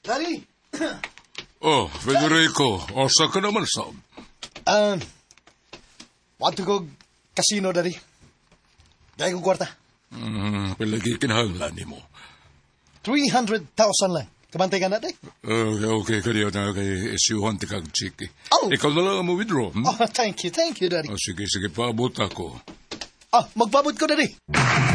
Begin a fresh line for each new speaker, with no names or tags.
Daddy?
Oh, Federico, asa ka naman, Sam?
Want to go casino, Daddy? Dahil kong kwarta.
Palagi kinahanglan ni mo.
300,000 lang. Kabantay ka natin?
Okay, kaya na kay isyuhan ti kag chiki.
Oh.
Ikaw na lang mo withdraw.
Oh, thank you, Daddy.
Sige, paabot ako.
Magpabot ko, Daddy.